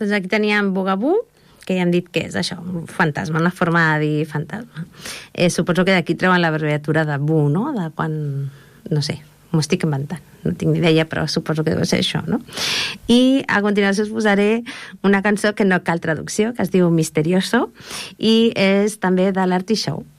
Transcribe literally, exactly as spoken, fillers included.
Doncs aquí teníem Bugaboo, que ja hem dit que és això, un fantasma, una forma de dir fantasma. Eh, suposo que d'aquí treuen l'abreviatura de Boo, no? De quan, no sé, m'ho estic inventant, no tinc ni idea, però suposo que deu ser això, no? I a continuació us posaré una cançó que no cal traducció, que es diu Misterioso, i és també de l'Artie Shaw.